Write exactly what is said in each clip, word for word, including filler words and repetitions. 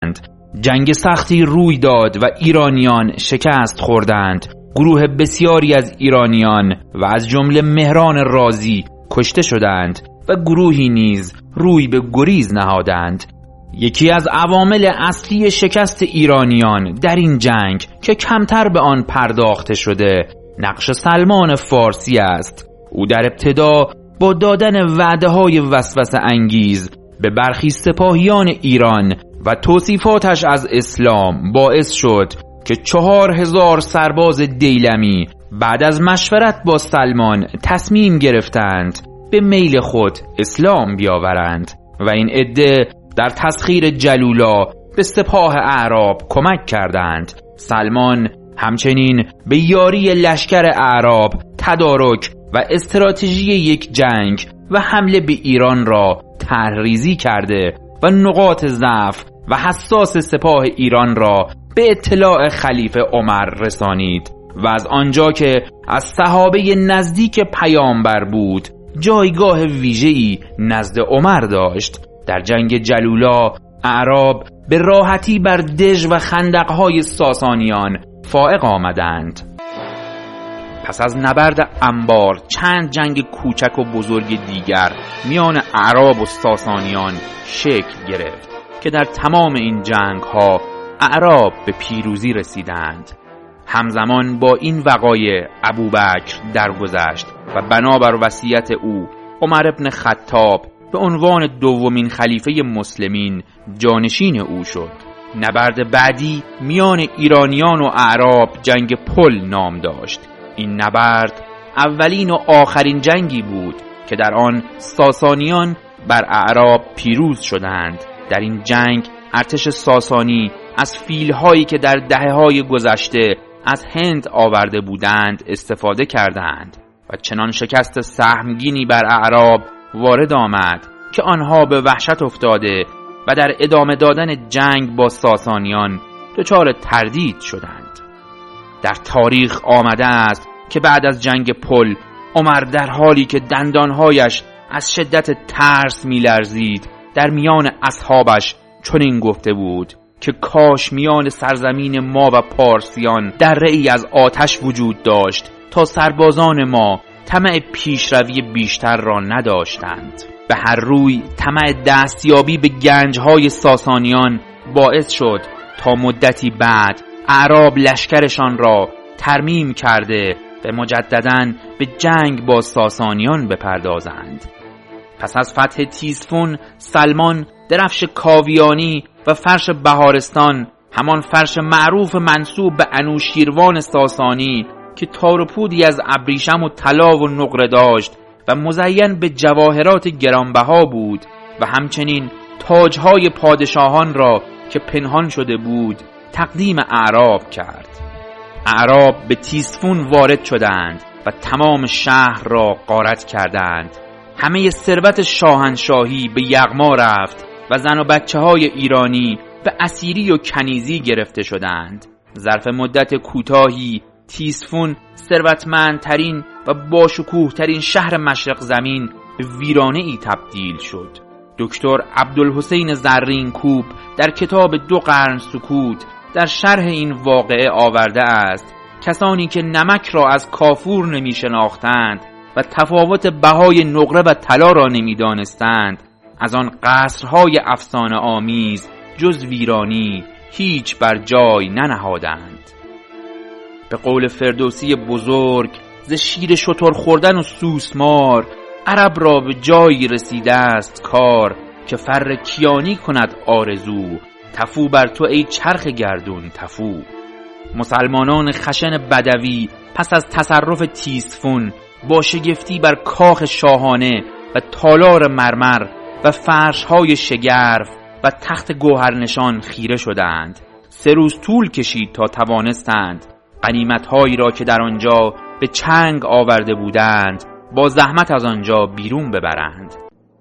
جنگ سختی روی داد و ایرانیان شکست خوردند. گروه بسیاری از ایرانیان و از جمله مهران رازی کشته شدند و گروهی نیز روی به گریز نهادند. یکی از عوامل اصلی شکست ایرانیان در این جنگ که کمتر به آن پرداخته شده نقش سلمان فارسی است. او در ابتدا با دادن وعده‌های وسوسه انگیز به برخی سپاهیان ایران و توصیفاتش از اسلام باعث شد که چهار هزار سرباز دیلمی بعد از مشورت با سلمان تصمیم گرفتند به میل خود اسلام بیاورند و این عده در تسخیر جلولا به سپاه اعراب کمک کردند. سلمان همچنین به یاری لشکر اعراب تدارک و استراتژی یک جنگ و حمله به ایران را طرح‌ریزی کرده و نقاط ضعف و حساس سپاه ایران را به اطلاع خلیفه عمر رسانید و از آنجا که از صحابه نزدیک پیامبر بود جایگاه ویژه‌ای نزد عمر داشت. در جنگ جلولا اعراب به راحتی بر دژ و خندقهای ساسانیان فائق آمدند. پس از نبرد انبار چند جنگ کوچک و بزرگ دیگر میان اعراب و ساسانیان شکل گرفت که در تمام این جنگ ها اعراب به پیروزی رسیدند. همزمان با این وقایع ابوبکر درگذشت و بنابر وصیت او عمر ابن خطاب به عنوان دومین خلیفه مسلمین جانشین او شد. نبرد بعدی میان ایرانیان و اعراب جنگ پل نام داشت. این نبرد اولین و آخرین جنگی بود که در آن ساسانیان بر اعراب پیروز شدند. در این جنگ ارتش ساسانی از فیل‌هایی که در دهه‌های گذشته از هند آورده بودند استفاده کردند و چنان شکست سهمگینی بر اعراب وارد آمد که آنها به وحشت افتاده و در ادامه دادن جنگ با ساسانیان دچار تردید شدند. در تاریخ آمده است که بعد از جنگ پل عمر در حالی که دندانهایش از شدت ترس می‌لرزید در میان اصحابش چنین گفته بود که کاش میان سرزمین ما و پارسیان دره‌ای از آتش وجود داشت تا سربازان ما طمع پیشروی بیشتر را نداشتند. به هر روی طمع دستیابی به گنجهای ساسانیان باعث شد تا مدتی بعد اعراب لشکرشان را ترمیم کرده و مجدداً به جنگ با ساسانیان بپردازند. پس از فتح تیسفون سلمان درفش کاویانی و فرش بهارستان، همان فرش معروف منسوب به انوشیروان ساسانی که تار و پودی از ابریشم و طلا و نقره داشت و مزین به جواهرات گرانبها بود و همچنین تاجهای پادشاهان را که پنهان شده بود تقدیم اعراب کرد. اعراب به تیسفون وارد شدند و تمام شهر را غارت کردند. همه ثروت شاهنشاهی به یغما رفت و زن و بچه های ایرانی به اسیری و کنیزی گرفته شدند. ظرف مدت کوتاهی تیسفون ثروتمندترین و باشکوهترین شهر مشرق زمین به ویرانه ای تبدیل شد. دکتر عبدالحسین زرینکوب در کتاب دو قرن سکوت در شرح این واقعه آورده است کسانی که نمک را از کافور نمی شناختند و تفاوت بهای نقره و طلا را نمی دانستند از آن قصرهای افسانه آمیز جز ویرانی هیچ بر جای ننهادند. به قول فردوسی بزرگ ز شیر شتر خوردن و سوسمار عرب را به جایی رسیده است کار که فر کیانی کند آرزو تفو بر تو ای چرخ گردون تفو. مسلمانان خشن بدوی پس از تصرف تیسفون با شگفتی بر کاخ شاهانه و تالار مرمر و فرش‌های شگرف و تخت گوهرنشان خیره شدند. سه روز طول کشید تا توانستند غنیمت‌هایی را که در آنجا به چنگ آورده بودند با زحمت از آنجا بیرون ببرند.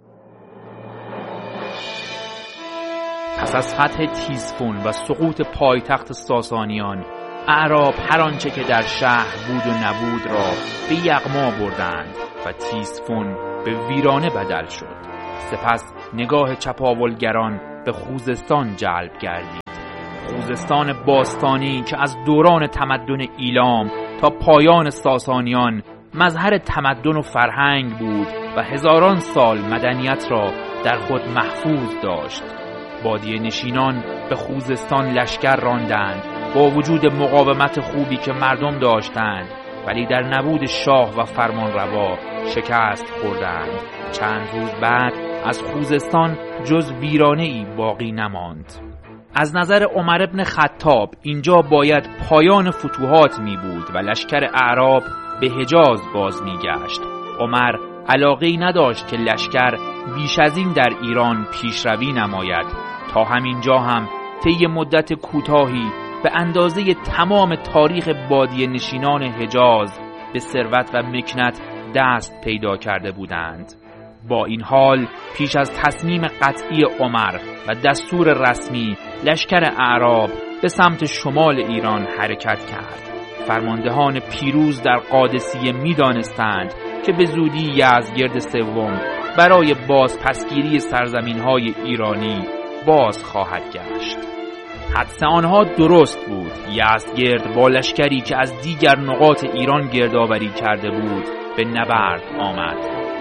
پس از فتح تیسفون و سقوط پایتخت ساسانیان اعراب هر آنچه که در شهر بود و نبود را به یغما بردند و تیسفون به ویرانه بدل شد. سپس نگاه چپاولگران به خوزستان جلب گردید. خوزستان باستانی که از دوران تمدن ایلام تا پایان ساسانیان مظهر تمدن و فرهنگ بود و هزاران سال مدنیت را در خود محفوظ داشت. بادیه نشینان به خوزستان لشکر راندند با وجود مقاومت خوبی که مردم داشتند، ولی در نبود شاه و فرمانروا شکست خوردند. چند روز بعد از خوزستان جز ویرانه‌ای باقی نماند. از نظر عمر ابن خطاب اینجا باید پایان فتوحات می بود و لشکر اعراب به حجاز باز می گشت. عمر علاقه‌ای نداشت که لشکر بیش از این در ایران پیشروی نماید. تا همینجا هم طی مدت کوتاهی به اندازه تمام تاریخ بادیه نشینان حجاز به ثروت و مکنت دست پیدا کرده بودند. با این حال پیش از تصمیم قطعی عمر و دستور رسمی لشکر اعراب به سمت شمال ایران حرکت کرد. فرماندهان پیروز در قادسیه می دانستند که به زودی یزدگرد سوم برای بازپسگیری سرزمین‌های ایرانی باز خواهد گشت. حدس آنها درست بود. یزدگرد با لشکری که از دیگر نقاط ایران گردآوری کرده بود به نبرد آمد.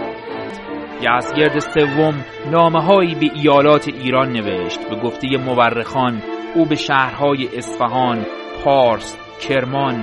یزدگرد سوم نامه‌هایی به ایالات ایران نوشت. به گفته مورخان او به شهرهای اصفهان، پارس، کرمان،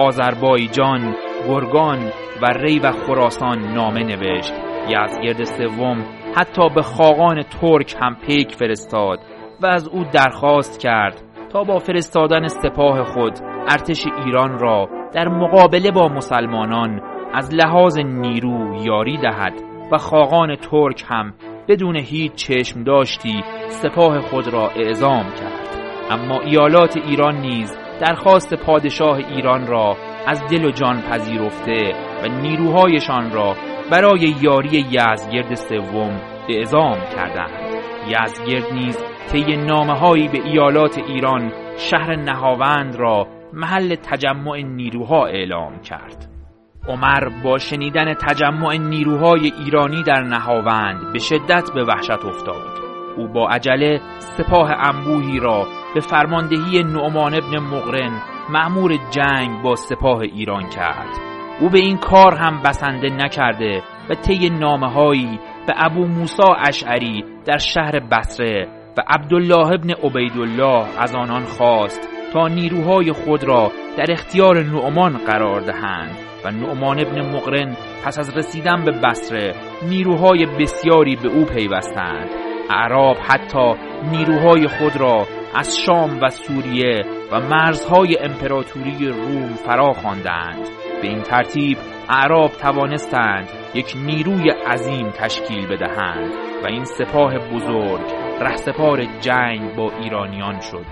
آذربایجان، گرگان و ری و خراسان نامه نوشت. یزدگرد سوم حتی به خاقان ترک هم پیک فرستاد و از او درخواست کرد تا با فرستادن سپاه خود ارتش ایران را در مقابله با مسلمانان از لحاظ نیرو یاری دهد و خاقان ترک هم بدون هیچ چشم داشتی سپاه خود را اعزام کرد. اما ایالات ایران نیز درخواست پادشاه ایران را از دل و جان پذیرفته و نیروهایشان را برای یاری یزدگرد سوم اعزام کردند. یزدگرد نیز طی نامه‌هایی به ایالات ایران شهر نهاوند را محل تجمع نیروها اعلام کرد. عمر با شنیدن تجمع نیروهای ایرانی در نهاوند به شدت به وحشت افتاد. او با عجله سپاه انبوهی را به فرماندهی نعمان ابن مقرن مأمور جنگ با سپاه ایران کرد. او به این کار هم بسنده نکرده و طی نامه‌هایی به ابو موسی اشعری در شهر بصره و عبدالله ابن عبیدالله از آنان خواست تا نیروهای خود را در اختیار نعمان قرار دهند و نعمان ابن مقرن پس از رسیدن به بصره نیروهای بسیاری به او پیوستند. اعراب حتی نیروهای خود را از شام و سوریه و مرزهای امپراتوری روم فرا خواندند. به این ترتیب اعراب توانستند یک نیروی عظیم تشکیل بدهند و این سپاه بزرگ رهسپار جنگ با ایرانیان شد.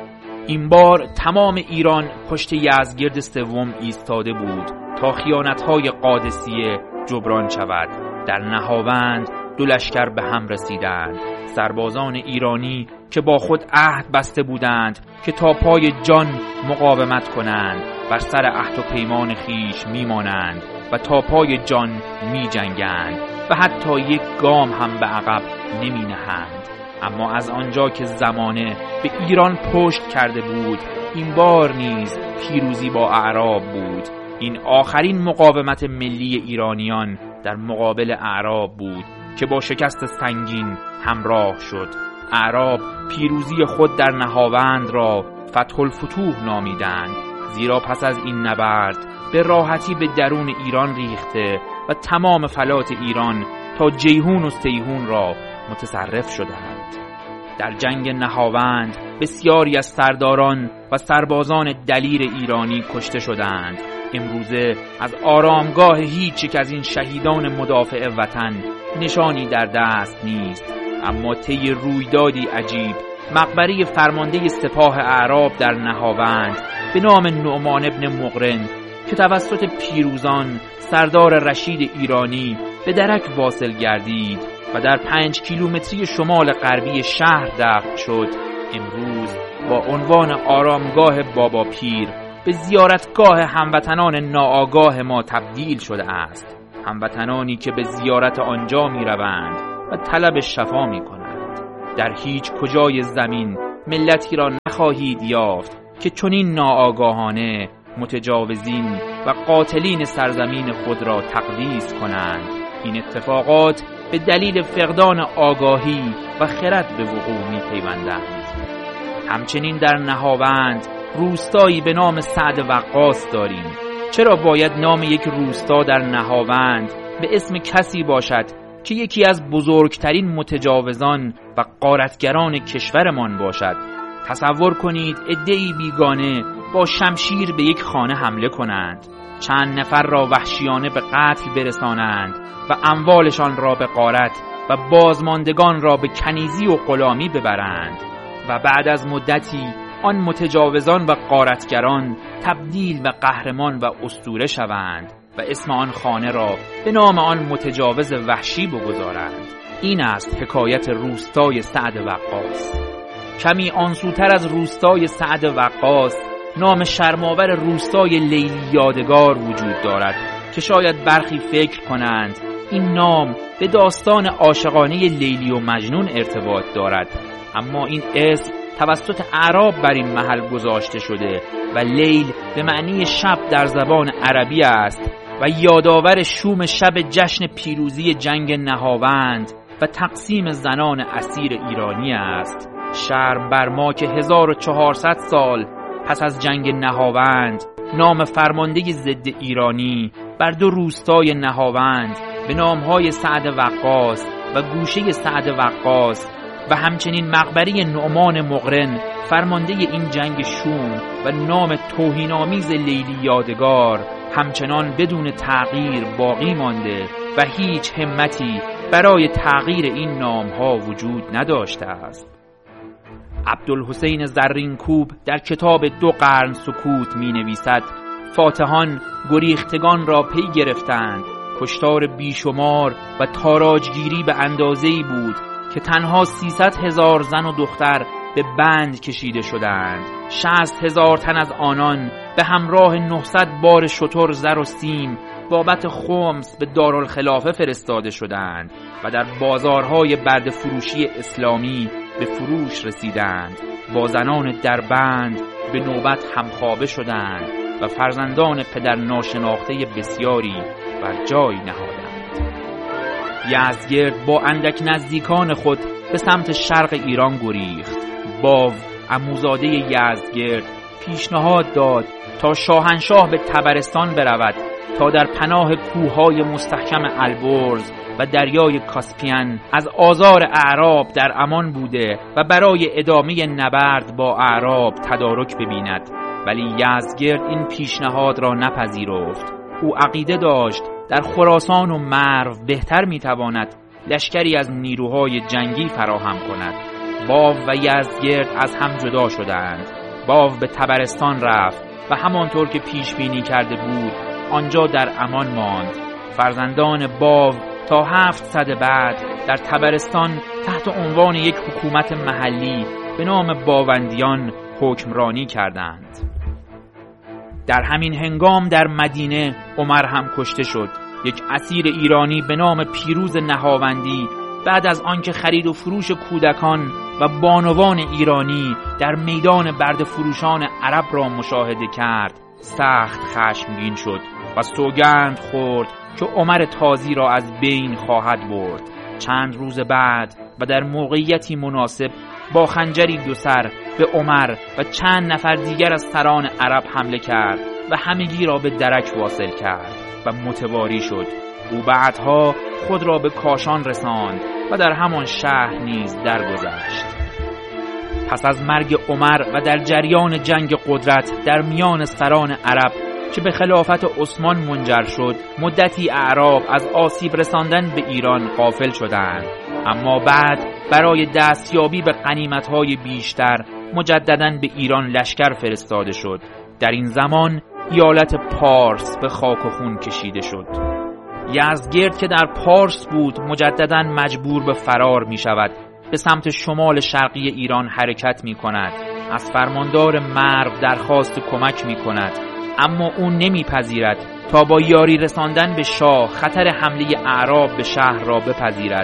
این بار تمام ایران پشت یزدگرد سوم ایستاده بود تا خیانت‌های قادسیه جبران شود. در نهاوند دو لشکر به هم رسیدند. سربازان ایرانی که با خود عهد بسته بودند که تا پای جان مقاومت کنند بر سر عهد و پیمان خیش میمانند و تا پای جان می جنگند و حتی یک گام هم به عقب نمی نهند. اما از آنجا که زمانه به ایران پشت کرده بود، این بار نیز پیروزی با اعراب بود. این آخرین مقاومت ملی ایرانیان در مقابل اعراب بود که با شکست سنگین همراه شد. اعراب پیروزی خود در نهاوند را فتح الفتوح نامیدند، زیرا پس از این نبرد به راحتی به درون ایران ریخته و تمام فلات ایران تا جیهون و سیهون را متصرف شدند. در جنگ نهاوند بسیاری از سرداران و سربازان دلیر ایرانی کشته شدند. امروزه از آرامگاه هیچ یک از این شهیدان مدافع وطن نشانی در دست نیست. اما طی رویدادی عجیب مقبره فرمانده سپاه اعراب در نهاوند به نام نعمان ابن مقرن که توسط پیروزان سردار رشید ایرانی به درک واصل گردید و در پنج کیلومتری شمال غربی شهر دفن شد، امروز با عنوان آرامگاه بابا پیر به زیارتگاه هموطنان ناآگاه ما تبدیل شده است. هموطنانی که به زیارت آنجا می روند و طلب شفا می کنند. در هیچ کجای زمین ملتی را نخواهید یافت که چنین ناآگاهانه متجاوزین و قاتلین سرزمین خود را تقدیس کنند. این اتفاقات به دلیل فقدان آگاهی و خرد به وقوع می پیوندند. همچنین در نهاوند روستایی به نام سعد وقاص داریم. چرا باید نام یک روستا در نهاوند به اسم کسی باشد که یکی از بزرگترین متجاوزان و غارتگران کشورمان باشد؟ تصور کنید عده‌ای بیگانه با شمشیر به یک خانه حمله کنند، چند نفر را وحشیانه به قتل برسانند و اموالشان را به غارت و بازماندگان را به کنیزی و غلامی ببرند و بعد از مدتی آن متجاوزان و غارتگران تبدیل به قهرمان و اسطوره شوند و اسم آن خانه را به نام آن متجاوز وحشی بگذارند. این است حکایت روستای سعد وقاص. کمی آنسوتر از روستای سعد وقاص نام شرماور روستای لیلی یادگار وجود دارد که شاید برخی فکر کنند این نام به داستان عاشقانه لیلی و مجنون ارتباط دارد، اما این اسم توسط اعراب بر این محل گذاشته شده و لیل به معنی شب در زبان عربی است و یادآور شوم شب جشن پیروزی جنگ نهاوند و تقسیم زنان اسیر ایرانی است. شرم بر ما که هزار و چهارصد سال پس از جنگ نهاوند نام فرمانده ضد ایرانی بر دو روستای نهاوند به نامهای سعد وقاص و گوشه سعد وقاص و همچنین مقبره نعمان مقرن فرمانده این جنگ شوم و نام توهین‌آمیز لیلی یادگار همچنان بدون تغییر باقی مانده و هیچ همتی برای تغییر این نامها وجود نداشته است. عبدالحسین زرینکوب در کتاب دو قرن سکوت می نویسد فاتحان گریختگان را پی گرفتند، کشتار بیشمار و تاراجگیری به اندازه‌ای بود که تنها سیصد هزار زن و دختر به بند کشیده شدند. شصت هزار تن از آنان به همراه نهصد بار شتر زر و سیم بابت خمس به دارالخلافه فرستاده شدند و در بازارهای برده فروشی اسلامی به فروش رسیدند. با زنان در بند به نوبت همخوابه شدند و فرزندان پدر ناشناخته بسیاری بر جای نهادند. یزدگرد با اندک نزدیکان خود به سمت شرق ایران گریخت. باو عموزاده یزدگرد پیشنهاد داد تا شاهنشاه به طبرستان برود تا در پناه کوههای مستحکم البرز و دریای کاسپین از آزار اعراب در امان بوده و برای ادامه نبرد با اعراب تدارک ببیند، ولی یزدگرد این پیشنهاد را نپذیرفت. او عقیده داشت در خراسان و مرو بهتر میتواند لشکری از نیروهای جنگی فراهم کند. باو و یزدگرد از هم جدا شدند. باو به طبرستان رفت و همانطور که پیش بینی کرده بود آنجا در امان ماند. فرزندان باو تا هفت صد بعد در طبرستان تحت عنوان یک حکومت محلی به نام باوندیان حکمرانی کردند. در همین هنگام در مدینه عمر هم کشته شد. یک اسیر ایرانی به نام پیروز نهاوندی بعد از آنکه خرید و فروش کودکان و بانوان ایرانی در میدان برده فروشان عرب را مشاهده کرد سخت خشمگین شد و سوگند خورد که عمر تازی را از بین خواهد برد. چند روز بعد و در موقعیتی مناسب با خنجری دو سر به عمر و چند نفر دیگر از سران عرب حمله کرد و همگی را به درک واصل کرد و متواری شد. او بعدها خود را به کاشان رساند و در همان شهر نیز درگذشت. پس از مرگ عمر و در جریان جنگ قدرت در میان سران عرب که به خلافت عثمان منجر شد، مدتی اعراب از آسیب رساندن به ایران غافل شدند، اما بعد برای دستیابی به غنیمت‌های بیشتر مجدداً به ایران لشکر فرستاده شد. در این زمان ایالت پارس به خاک و خون کشیده شد. یزدگرد که در پارس بود مجدداً مجبور به فرار می شود. به سمت شمال شرقی ایران حرکت می کند. از فرماندار مرو درخواست کمک می کند، اما او نمی پذیرد تا با یاری رساندن به شاه خطر حمله اعراب به شهر را بپذیرد.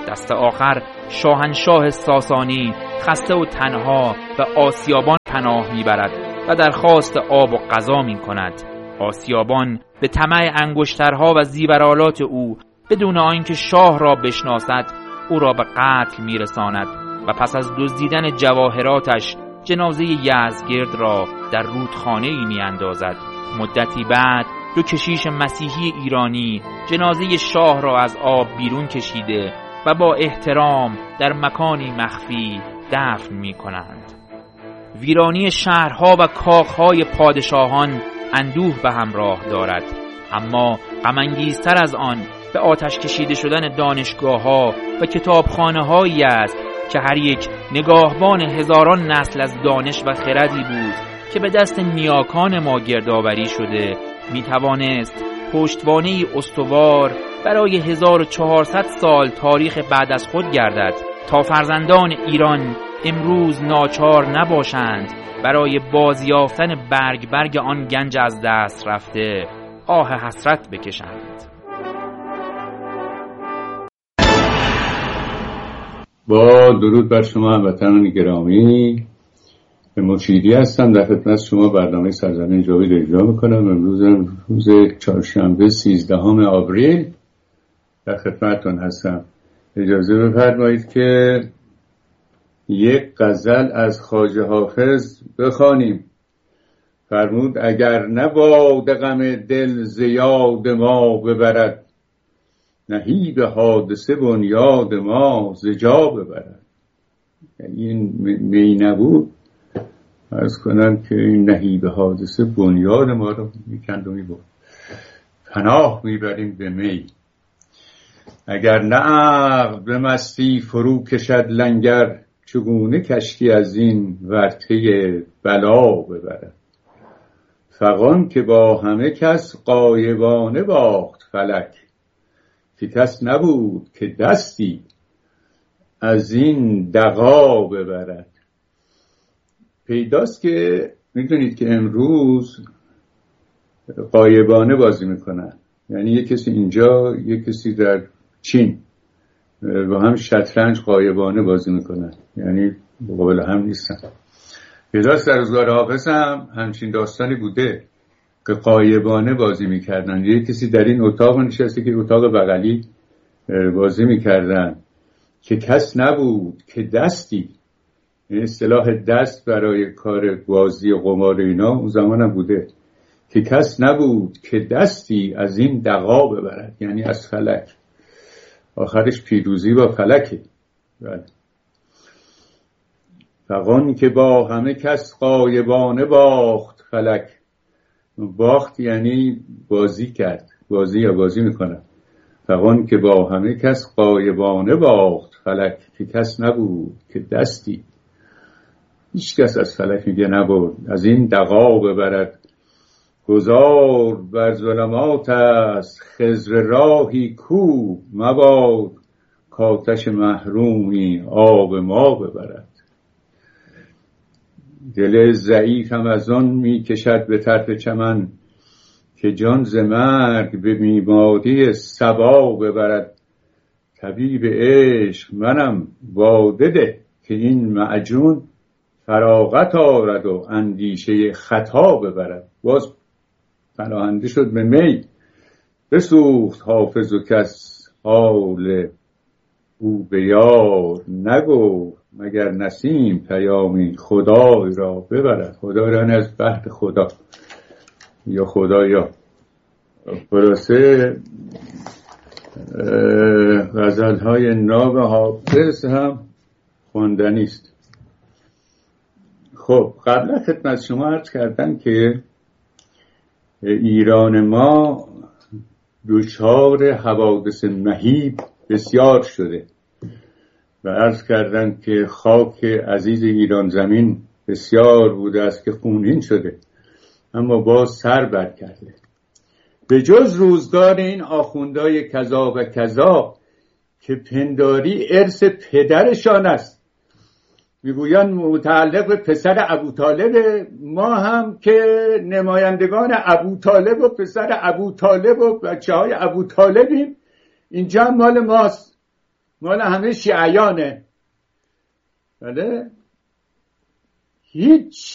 دست آخر شاهنشاه ساسانی خسته و تنها و آسیابان پناه میبرد و درخواست آب و غذا می کند. آسیابان به طمع انگشترها و زیورآلات او بدون آنکه شاه را بشناسد او را به قتل میرساند و پس از دزدیدن جواهراتش جنازه یزدگرد را در رودخانه‌ای میاندازد. مدتی بعد دو کشیش مسیحی ایرانی جنازه شاه را از آب بیرون کشیده و با احترام در مکانی مخفی دفن می کنند. ویرانی شهرها و کاخهای پادشاهان اندوه به همراه دارد، اما غم‌انگیزتر از آن به آتش کشیده شدن دانشگاه‌ها و کتابخانه‌هایی است که هر یک نگاهبان هزاران نسل از دانش و خردی بود که به دست نیاکان ما گردآوری شده می توانست پشتوانه‌ای استوار برای هزار و چهارصد سال تاریخ بعد از خود گردد تا فرزندان ایران امروز ناچار نباشند برای بازیافتن برگ برگ آن گنج از دست رفته آه حسرت بکشند. با درود بر شما هموطنان گرامی، مفیدی هستم. در خدمت شما برنامه سرزمین جاوید اجرا میکنم. امروز روز چهارشنبه سیزدهم آوریل در خدمتتون هستم. اجازه بفرمایید که یک غزل از خواجه حافظ بخوانیم. فرمود اگر نباد غم دل ز یاد ما ببرد، نهیب حادثه بنیاد ما ز جا ببرد. یعنی این می نبود عرض کنم که این نهیب حادثه بنیاد ما رو میکند و میبرد. پناه میبریم به می. اگر نه عقل به مستی فرو کشد لنگر، چگونه کشتی از این ورطه بلا ببرد. فغان که با همه کس غایبانه باخت فلک، که کس نبود که دستی از این دغا ببرد. پیداست که میدونید که امروز غایبانه بازی میکنن، یعنی یک کسی اینجا یک کسی در چین با هم شطرنج غایبانه بازی میکنن، یعنی مقابل هم نیستن. پیداست در روزگار حافظ هم همچین داستانی بوده که غایبانه بازی میکردن. یک کسی در این اتاق نشسته که اتاق بغلی بازی میکردن که کس نبود که دستی، این اصطلاح دست برای کار بازی قمار اینا اون زمان هم بوده، که کس نبود که دستی از این دغا ببرد، یعنی از فلک. آخرش پیروزی با فلکه. فغان که با همه کس غایبانه باخت فلک. باخت یعنی بازی کرد، بازی یا بازی میکنه. فغان که با همه کس غایبانه باخت فلک، که کس نبود که دستی، هیچ کس از فلک میگه نبود، از این دغا ببرد. گذار بر ظلمات است خضر راهی کو، مباد کاتش محرومی آب ما ببرد. دل ضعیف هم از آن می کشد به طرف چمن، که جان ز مرگ به بیماری صبا ببرد. طبیب عشق منم باده ده، که این معجون فراغت آرد و اندیشه خطا ببرد. باز پناهنده شد به می. بسوخت حافظ و کس حال او به یار نگفت، مگر نسیم پیامی خدای را ببرد. خدا را از بحر خدا یا خدا یا خلاصه غزل های ناب حافظ هم خواندنی است. خب قبلا خدمت شما عرض کردم که ایران ما دچار حوادث مهیب بسیار شده و عرض کردن که خاک عزیز ایران زمین بسیار بوده است که خونین شده، اما باز سر بر کرده. به جز روزگار این آخوندهای کذا و کذا که پنداری ارث پدرشان است، میگویند متعلق به پسر ابوطالب، ما هم که نمایندگان ابوطالب و پسر ابوطالب و بچه های ابوطالبیم، اینجا مال ماست. مال همه شیعیانه. بله، هیچ